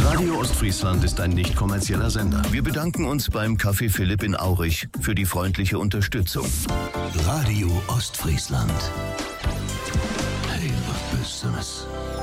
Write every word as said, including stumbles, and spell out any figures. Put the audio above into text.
Radio Ostfriesland ist ein nicht kommerzieller Sender. Wir bedanken uns beim Café Philipp in Aurich für die freundliche Unterstützung. Radio Ostfriesland. Hey, was Besseres.